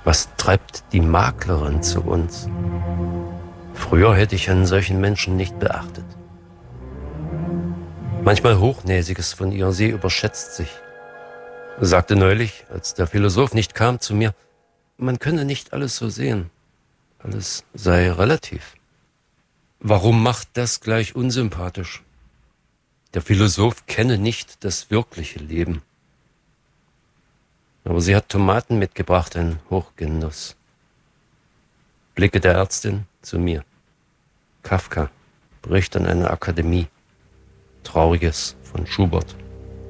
Was treibt die Maklerin zu uns? Früher hätte ich einen solchen Menschen nicht beachtet. Manchmal Hochnäsiges von ihr, sie überschätzt sich. Sagte neulich, als der Philosoph nicht kam, zu mir, man könne nicht alles so sehen. Alles sei relativ. Warum macht das gleich unsympathisch? Der Philosoph kenne nicht das wirkliche Leben. Aber sie hat Tomaten mitgebracht, ein Hochgenuss. Blicke der Ärztin zu mir. Kafka bricht an einer Akademie. Trauriges von Schubert.